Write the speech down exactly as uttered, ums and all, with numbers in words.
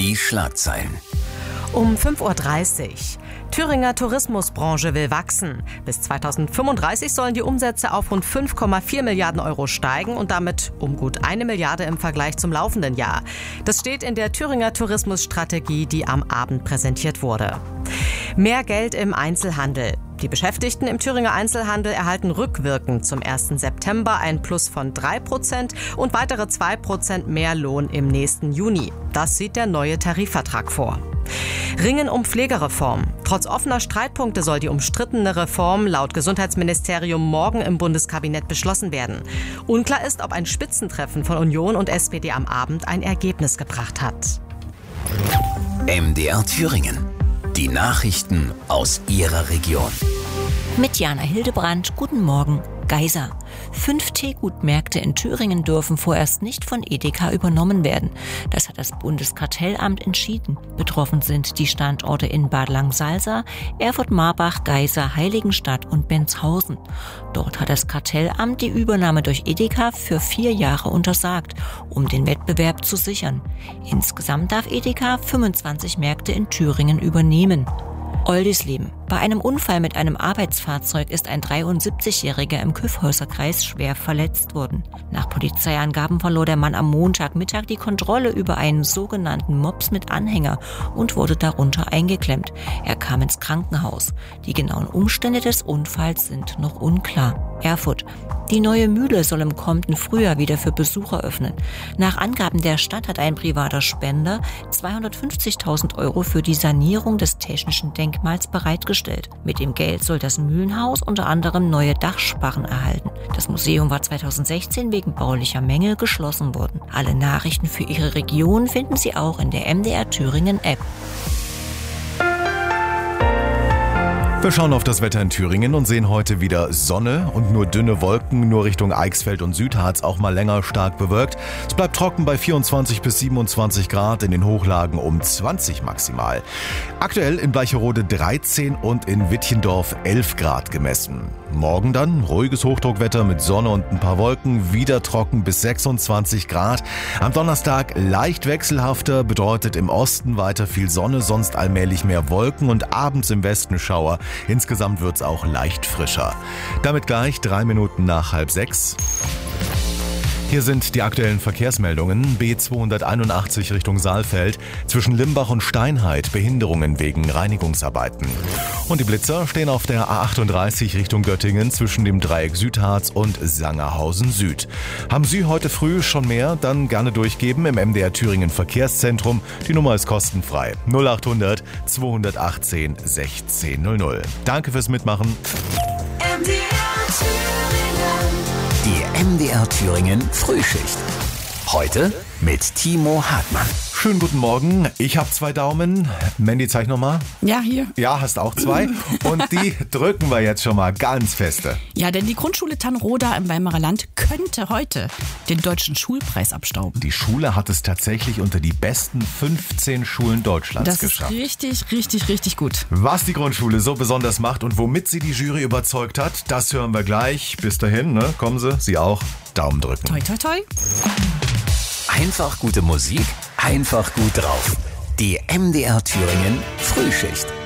Die Schlagzeilen. Um fünf Uhr dreißig. Thüringer Tourismusbranche will wachsen. Bis zweitausendfünfunddreißig sollen die Umsätze auf rund fünf Komma vier Milliarden Euro steigen und damit um gut eine Milliarde im Vergleich zum laufenden Jahr. Das steht in der Thüringer Tourismusstrategie, die am Abend präsentiert wurde. Mehr Geld im Einzelhandel. Die Beschäftigten im Thüringer Einzelhandel erhalten rückwirkend zum ersten September ein Plus von drei Prozent und weitere zwei Prozent mehr Lohn im nächsten Juni. Das sieht der neue Tarifvertrag vor. Ringen um Pflegereform. Trotz offener Streitpunkte soll die umstrittene Reform laut Gesundheitsministerium morgen im Bundeskabinett beschlossen werden. Unklar ist, ob ein Spitzentreffen von Union und S P D am Abend ein Ergebnis gebracht hat. M D R Thüringen. Die Nachrichten aus Ihrer Region. Mit Jana Hildebrand, guten Morgen. Geisa. Fünf Teegutmärkte in Thüringen dürfen vorerst nicht von Edeka übernommen werden. Das hat das Bundeskartellamt entschieden. Betroffen sind die Standorte in Bad Langsalza, Erfurt-Marbach, Geisa, Heiligenstadt und Benzhausen. Dort hat das Kartellamt die Übernahme durch Edeka für vier Jahre untersagt, um den Wettbewerb zu sichern. Insgesamt darf Edeka fünfundzwanzig Märkte in Thüringen übernehmen. Oldisleben. Bei einem Unfall mit einem Arbeitsfahrzeug ist ein dreiundsiebzigjähriger im Kyffhäuserkreis schwer verletzt worden. Nach Polizeiangaben verlor der Mann am Montagmittag die Kontrolle über einen sogenannten Mops mit Anhänger und wurde darunter eingeklemmt. Er kam ins Krankenhaus. Die genauen Umstände des Unfalls sind noch unklar. Erfurt. Die neue Mühle soll im kommenden Frühjahr wieder für Besucher öffnen. Nach Angaben der Stadt hat ein privater Spender zweihundertfünfzigtausend Euro für die Sanierung des technischen Denkmals bereitgestellt. Mit dem Geld soll das Mühlenhaus unter anderem neue Dachsparren erhalten. Das Museum war zweitausendsechzehn wegen baulicher Mängel geschlossen worden. Alle Nachrichten für Ihre Region finden Sie auch in der M D R Thüringen App. Wir schauen auf das Wetter in Thüringen und sehen heute wieder Sonne und nur dünne Wolken, nur Richtung Eichsfeld und Südharz auch mal länger stark bewölkt. Es bleibt trocken bei vierundzwanzig bis siebenundzwanzig Grad, in den Hochlagen um zwanzig maximal. Aktuell in Bleicherode dreizehn und in Wittchendorf elf Grad gemessen. Morgen dann ruhiges Hochdruckwetter mit Sonne und ein paar Wolken, wieder trocken bis sechsundzwanzig Grad. Am Donnerstag leicht wechselhafter, bedeutet im Osten weiter viel Sonne, sonst allmählich mehr Wolken und abends im Westen Schauer. Insgesamt wird's auch leicht frischer. Damit gleich drei Minuten nach halb sechs. Hier sind die aktuellen Verkehrsmeldungen. B zweihunderteinundachtzig Richtung Saalfeld. Zwischen Limbach und Steinheit Behinderungen wegen Reinigungsarbeiten. Und die Blitzer stehen auf der A achtunddreißig Richtung Göttingen zwischen dem Dreieck Südharz und Sangerhausen Süd. Haben Sie heute früh schon mehr? Dann gerne durchgeben im M D R Thüringen Verkehrszentrum. Die Nummer ist kostenfrei. null achthundert zweihundertachtzehn sechzehn null null. Danke fürs Mitmachen. M D R Thüringen. Die M D R Thüringen Frühschicht. Heute mit Timo Hartmann. Schönen guten Morgen. Ich habe zwei Daumen. Mandy, zeig nochmal. Ja, hier. Ja, hast auch zwei. Und die drücken wir jetzt schon mal ganz feste. Ja, denn die Grundschule Tannroda im Weimarer Land könnte heute den deutschen Schulpreis abstauben. Die Schule hat es tatsächlich unter die besten fünfzehn Schulen Deutschlands das geschafft. Das ist richtig, richtig, richtig gut. Was die Grundschule so besonders macht und womit sie die Jury überzeugt hat, das hören wir gleich. Bis dahin, ne? Kommen Sie, Sie auch. Daumen drücken. Toi, toi, toi. Einfach gute Musik, einfach gut drauf. Die M D R Thüringen Frühschicht.